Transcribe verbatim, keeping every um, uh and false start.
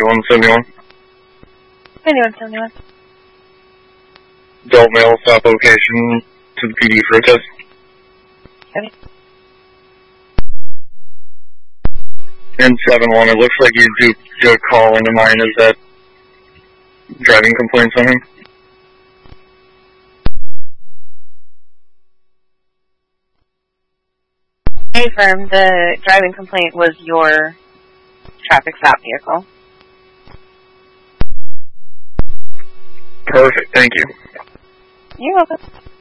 ninety-one seventy-one. ninety-one seventy-one. Adult male, stop location to the P D for a test. Okay. And seven one, it looks like you do, do a call into mine. Is that driving complaints on him? Hey, firm, the driving complaint was your traffic stop vehicle. Perfect, thank you. You're welcome.